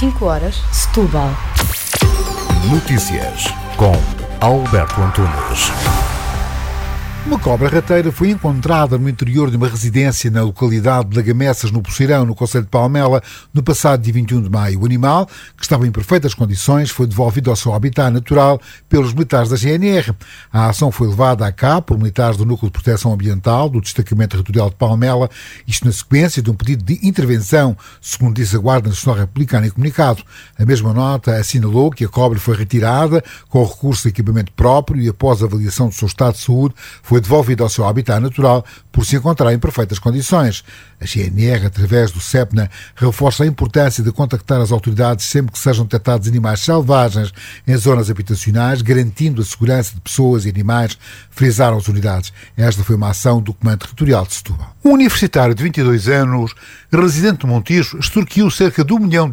5 horas, Setúbal. Notícias com Alberto Antunes. Uma cobra rateira foi encontrada no interior de uma residência na localidade de Lagamessas, no Poceirão, no concelho de Palmela, no passado dia 21 de maio. O animal, que estava em perfeitas condições, foi devolvido ao seu habitat natural pelos militares da GNR. A ação foi levada a cabo por militares do Núcleo de Proteção Ambiental do Destacamento Territorial de Palmela, isto na sequência de um pedido de intervenção, segundo disse a Guarda Nacional Republicana em comunicado. A mesma nota assinalou que a cobra foi retirada com recurso de equipamento próprio e, após a avaliação do seu estado de saúde, foi devolvido ao seu habitat natural por se encontrar em perfeitas condições. A GNR, através do CEPNA, reforça a importância de contactar as autoridades sempre que sejam detectados animais selvagens em zonas habitacionais, garantindo a segurança de pessoas e animais, frisaram as unidades. Esta foi uma ação do Comando Territorial de Setúbal. Um universitário de 22 anos, residente de Montijo, extorquiu cerca de €1 milhão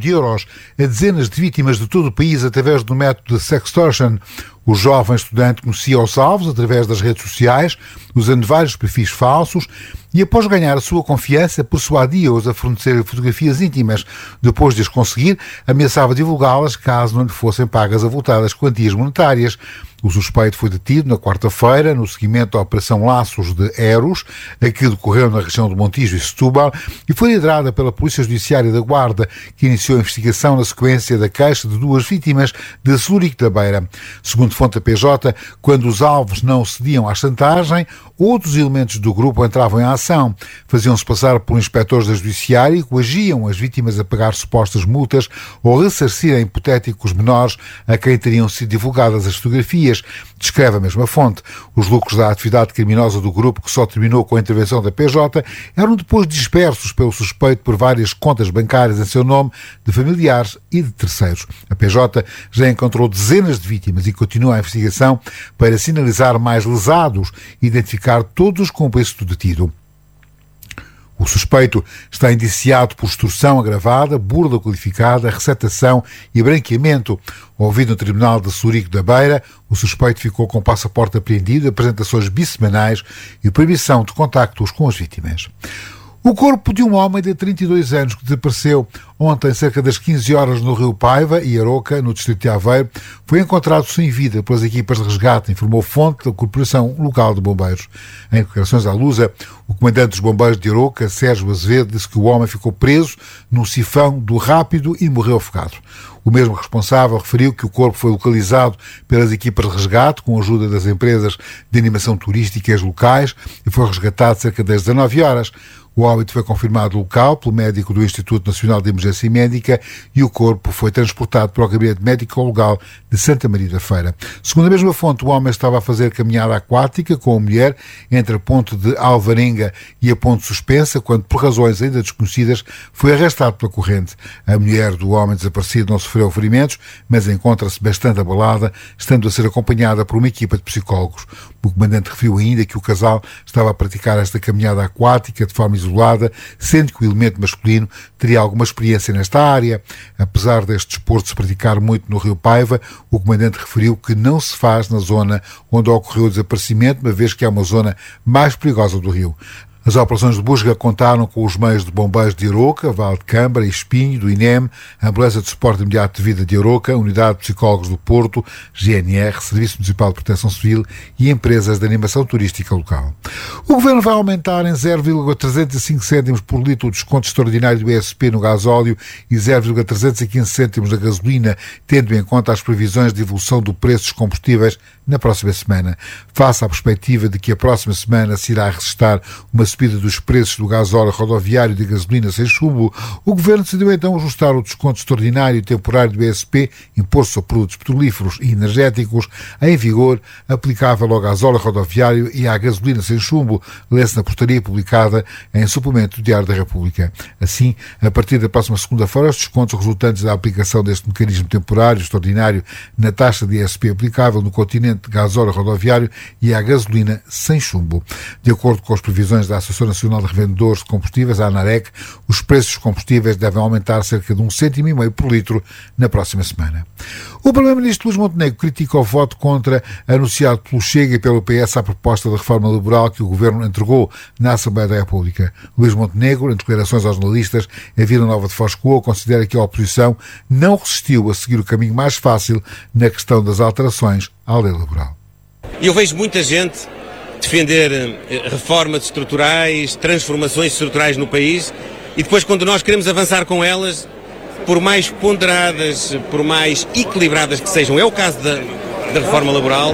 a dezenas de vítimas de todo o país através do método de sextortion. O jovem estudante conhecia os alvos através das redes sociais, usando vários perfis falsos, e após ganhar a sua confiança, persuadia-os a fornecer fotografias íntimas. Depois de as conseguir, ameaçava divulgá-las caso não lhe fossem pagas avultadas quantias monetárias. O suspeito foi detido na quarta-feira, no seguimento da Operação Laços de Eros, a que decorreu na região de Montijo e Setúbal, e foi liderada pela Polícia Judiciária da Guarda, que iniciou a investigação na sequência da queixa de 2 vítimas de Celurico da Beira. Segundo fonte da PJ, quando os alvos não cediam à chantagem, outros elementos do grupo entravam em ação. Faziam-se passar por inspectores da Judiciária e coagiam as vítimas a pagar supostas multas ou ressarcirem hipotéticos menores a quem teriam sido divulgadas as fotografias. Descreve a mesma fonte. Os lucros da atividade criminosa do grupo, que só terminou com a intervenção da PJ, eram depois dispersos pelo suspeito por várias contas bancárias em seu nome, de familiares e de terceiros. A PJ já encontrou dezenas de vítimas e continua a investigação para sinalizar mais lesados e identificar todos os cúmplices do detido. O suspeito está indiciado por extorsão agravada, burla qualificada, receptação e branqueamento. Ouvido no Tribunal de Celurico da Beira, o suspeito ficou com o passaporte apreendido, apresentações bissemanais e proibição de contactos com as vítimas. O corpo de um homem de 32 anos que desapareceu ontem cerca das 15 horas no Rio Paiva e Aroca, no distrito de Aveiro, foi encontrado sem vida pelas equipas de resgate, informou fonte da Corporação Local de Bombeiros. Em declarações à Lusa, o comandante dos bombeiros de Aroca, Sérgio Azevedo, disse que o homem ficou preso num sifão do Rápido e morreu afogado. O mesmo responsável referiu que o corpo foi localizado pelas equipas de resgate com a ajuda das empresas de animação turísticas locais e foi resgatado cerca das 19 horas. O óbito foi confirmado local pelo médico do Instituto Nacional de Emergência Médica e o corpo foi transportado para o Gabinete Médico-Legal de Santa Maria da Feira. Segundo a mesma fonte, o homem estava a fazer caminhada aquática com a mulher entre a ponte de Alvarenga e a ponte suspensa, quando, por razões ainda desconhecidas, foi arrastado pela corrente. A mulher do homem desaparecido não sofreu ferimentos, mas encontra-se bastante abalada, estando a ser acompanhada por uma equipa de psicólogos. O comandante referiu ainda que o casal estava a praticar esta caminhada aquática de forma isolada, sendo que o elemento masculino teria alguma experiência nesta área. Apesar deste desporto se praticar muito no Rio Paiva, o comandante referiu que não se faz na zona onde ocorreu o desaparecimento, uma vez que é uma zona mais perigosa do rio. As operações de busca contaram com os meios de bombeiros de Aroca, Vale de Câmara e Espinho, do INEM, a Ambulância de Suporte Imediato de Vida de Aroca, Unidade de Psicólogos do Porto, GNR, Serviço Municipal de Proteção Civil e empresas de animação turística local. O Governo vai aumentar em 0,305 cêntimos por litro o desconto extraordinário do ISP no gasóleo e 0,315 cêntimos na gasolina, tendo em conta as previsões de evolução do preço dos combustíveis na próxima semana. Face à perspectiva de que a próxima semana se irá registrar uma subida dos preços do gasóleo rodoviário e de gasolina sem chumbo, o Governo decidiu então ajustar o desconto extraordinário e temporário do ISP, imposto sobre produtos petrolíferos e energéticos, em vigor, aplicável ao gasóleo rodoviário e à gasolina sem chumbo, lê-se na portaria publicada em suplemento do Diário da República. Assim, a partir da próxima segunda-feira, os descontos resultantes da aplicação deste mecanismo temporário extraordinário na taxa de ISP aplicável no continente de gasóleo rodoviário e à gasolina sem chumbo. De acordo com as previsões da Associação Nacional de Revendedores de Combustíveis, a ANAREC, os preços dos combustíveis devem aumentar cerca de 1,5 cêntimo por litro na próxima semana. O Primeiro-Ministro Luís Montenegro critica o voto contra anunciado pelo Chega e pelo PS à proposta de reforma laboral que o Governo entregou na Assembleia da República. Luís Montenegro, em declarações aos jornalistas em Vila Nova de Foscoa, considera que a oposição não resistiu a seguir o caminho mais fácil na questão das alterações à lei laboral. Eu vejo muita gente defender reformas estruturais, transformações estruturais no país e depois, quando nós queremos avançar com elas, por mais ponderadas, por mais equilibradas que sejam, é o caso da reforma laboral,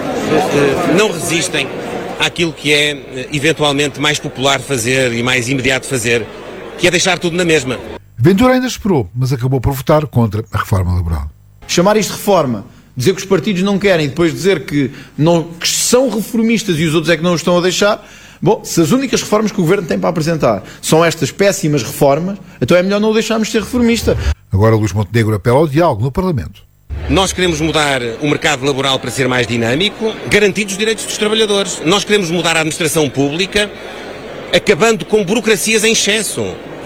não resistem àquilo que é eventualmente mais popular fazer e mais imediato fazer, que é deixar tudo na mesma. Ventura ainda esperou, mas acabou por votar contra a reforma laboral. Chamar isto de reforma, dizer que os partidos não querem, depois dizer que são reformistas e os outros é que não os estão a deixar. Bom, se as únicas reformas que o Governo tem para apresentar são estas péssimas reformas, então é melhor não o deixarmos ser reformista. Agora Luís Montenegro apela ao diálogo no Parlamento. Nós queremos mudar o mercado laboral para ser mais dinâmico, garantindo os direitos dos trabalhadores. Nós queremos mudar a administração pública, acabando com burocracias em excesso.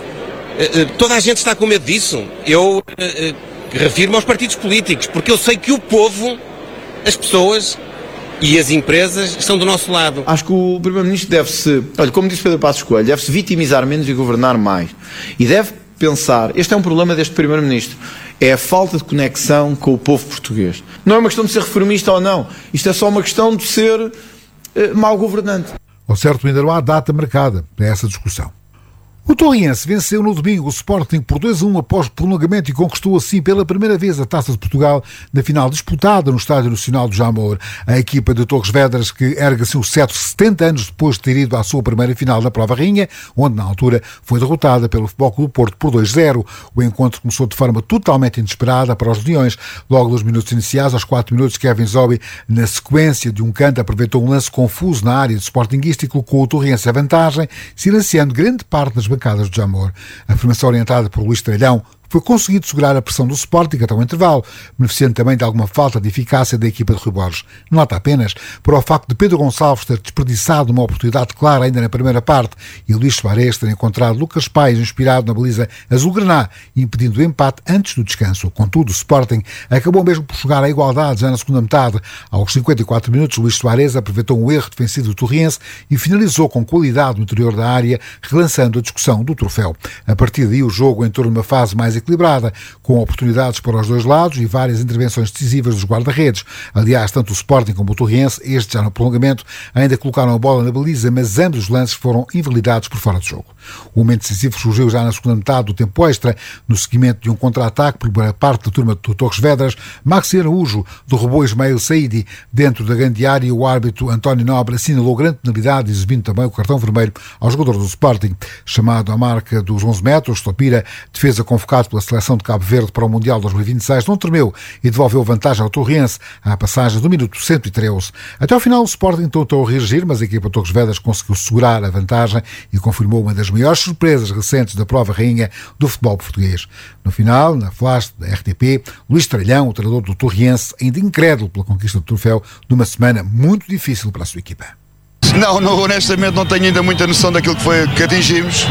Toda a gente está com medo disso. Eu refiro-me aos partidos políticos, porque eu sei que o povo, as pessoas e as empresas estão do nosso lado. Acho que o Primeiro-Ministro deve-se, como disse Pedro Passos Coelho, deve-se vitimizar menos e governar mais. E deve pensar, este é um problema deste Primeiro-Ministro, é a falta de conexão com o povo português. Não é uma questão de ser reformista ou não, isto é só uma questão de ser mau governante. Ao certo, ainda não há data marcada para essa discussão. O Torriense venceu no domingo o Sporting por 2-1 após prolongamento e conquistou assim pela primeira vez a Taça de Portugal na final disputada no Estádio Nacional do Jamor. A equipa de Torres Vedras, que ergue assim o cetro 70 anos depois de ter ido à sua primeira final da Prova Rainha, onde na altura foi derrotada pelo Futebol Clube do Porto por 2-0. O encontro começou de forma totalmente inesperada para os Leões. Logo nos minutos iniciais, aos 4 minutos, Kevin Zobi, na sequência de um canto, aproveitou um lance confuso na área do Sportingista e colocou o Torriense à vantagem, silenciando grande parte das bancadas do Jamor. A formação orientada por Luís Tralhão foi conseguido segurar a pressão do Sporting até o intervalo, beneficiando também de alguma falta de eficácia da equipa de Rui Borges. Nota apenas para o facto de Pedro Gonçalves ter desperdiçado uma oportunidade clara ainda na primeira parte e Luís Soares ter encontrado Lucas Paes inspirado na baliza azul-graná, impedindo o empate antes do descanso. Contudo, o Sporting acabou mesmo por chegar à igualdade já na segunda metade. Aos 54 minutos, Luís Soares aproveitou um erro defensivo do Torriense e finalizou com qualidade no interior da área, relançando a discussão do troféu. A partir daí, o jogo entrou numa fase mais equilibrada, com oportunidades para os dois lados e várias intervenções decisivas dos guarda-redes. Aliás, tanto o Sporting como o Torriense, este já no prolongamento, ainda colocaram a bola na baliza, mas ambos os lances foram invalidados por fora de jogo. O momento decisivo surgiu já na segunda metade do tempo extra, no seguimento de um contra-ataque por parte da turma do Torres Vedras. Maxi Araújo derrubou Ismael Saidi dentro da grande área e o árbitro António Nobre assinalou grande penalidade, exibindo também o cartão vermelho ao jogador do Sporting. Chamado à marca dos 11 metros, Topira, defesa convocado pela seleção de Cabo Verde para o Mundial 2026, não tremeu e devolveu vantagem ao Torriense à passagem do minuto 113. Até ao final o Sporting tentou reagir, mas a equipa de Torres Vedras conseguiu segurar a vantagem e confirmou uma das maiores surpresas recentes da Prova Rainha do futebol português. No final, na flash da RTP, Luís Tralhão, o treinador do Torriense, ainda incrédulo pela conquista do troféu numa semana muito difícil para a sua equipa. Não, honestamente não tenho ainda muita noção daquilo que atingimos.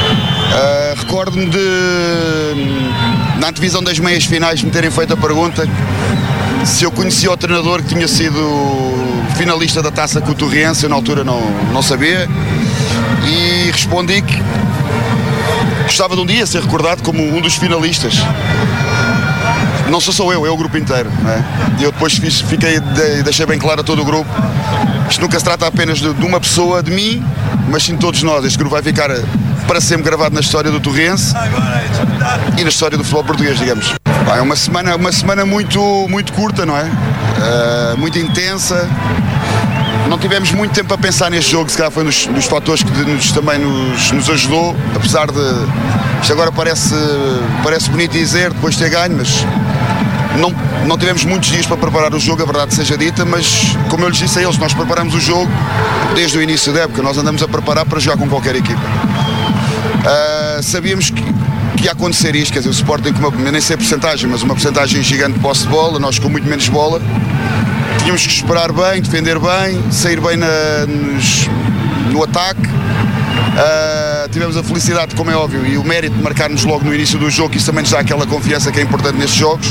Recordo-me na antevisão das meias finais me terem feito a pergunta se eu conhecia o treinador que tinha sido finalista da taça com o Torriense. Eu na altura não sabia e respondi que gostava de um dia ser recordado como um dos finalistas. Não sou só eu, é o grupo inteiro, não é? Eu depois deixei bem claro a todo o grupo, isto nunca se trata apenas de uma pessoa, de mim, mas sim de todos nós. Este grupo vai ficar para sempre gravado na história do Torriense e na história do futebol português, digamos. É uma semana muito, muito curta, não é? Muito intensa. Não tivemos muito tempo a pensar neste jogo, se calhar foi nos fatores que também nos ajudou, apesar de isto agora parece bonito dizer, depois de ter ganho, mas não tivemos muitos dias para preparar o jogo, a verdade seja dita, mas como eu lhes disse a eles, nós preparamos o jogo desde o início da época, nós andamos a preparar para jogar com qualquer equipa. Sabíamos que ia acontecer isto, quer dizer, o Sporting com nem sei a porcentagem, mas uma porcentagem gigante de posse de bola, nós com muito menos bola. Tínhamos que esperar bem, defender bem, sair bem no ataque Tivemos a felicidade, como é óbvio, e o mérito de marcar-nos logo no início do jogo, que isso também nos dá aquela confiança que é importante nestes jogos.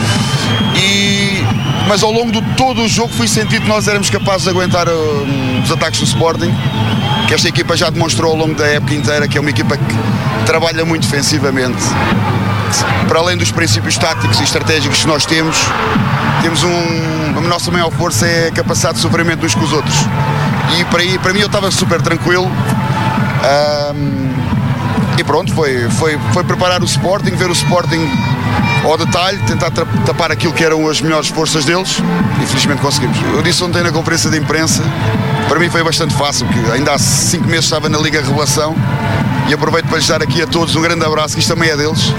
Mas ao longo de todo o jogo fui sentir que nós éramos capazes de aguentar os ataques do Sporting, que esta equipa já demonstrou ao longo da época inteira que é uma equipa que trabalha muito defensivamente. Para além dos princípios táticos e estratégicos que nós temos a nossa maior força é a capacidade de sofrimento uns com os outros. E para mim eu estava super tranquilo. E pronto, foi preparar o Sporting, ver o Sporting ao detalhe, tentar tapar aquilo que eram as melhores forças deles, e felizmente conseguimos. Eu disse ontem na conferência de imprensa, para mim foi bastante fácil, porque ainda há 5 meses estava na Liga Revelação, e aproveito para lhes dar aqui a todos um grande abraço, que isto também é deles.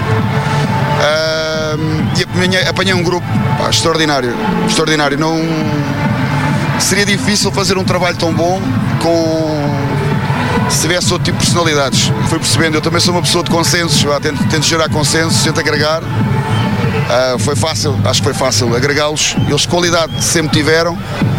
E apanhei um grupo extraordinário. Não seria difícil fazer um trabalho tão bom se tivesse outro tipo de personalidades. Fui percebendo, eu também sou uma pessoa de consensos, tento gerar consensos, tento agregar. Foi fácil, acho que foi fácil agregá-los. Eles qualidade sempre tiveram.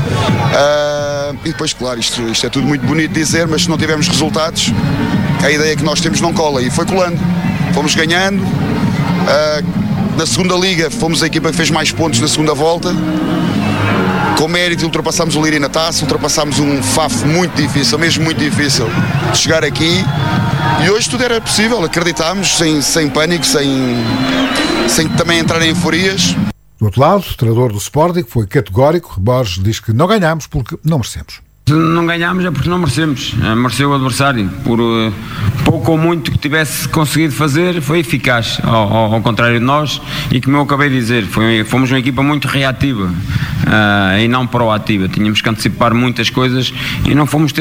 E depois, claro, isto é tudo muito bonito de dizer, mas se não tivermos resultados, a ideia que nós temos não cola. E foi colando, fomos ganhando. Na segunda liga fomos a equipa que fez mais pontos na segunda volta. Com mérito ultrapassámos o Leiria na taça, ultrapassámos um Faf muito difícil, mesmo muito difícil de chegar aqui, e hoje tudo era possível, acreditámos, sem pânico, sem também entrar em euforias. Do outro lado, o treinador do Sporting foi categórico. Borges diz que não ganhámos porque não merecemos. Se não ganhámos é porque não merecemos, mereceu o adversário, por pouco ou muito que tivesse conseguido fazer, foi eficaz, ao contrário de nós, e como eu acabei de dizer, fomos uma equipa muito reativa e não proativa, tínhamos que antecipar muitas coisas e não fomos ter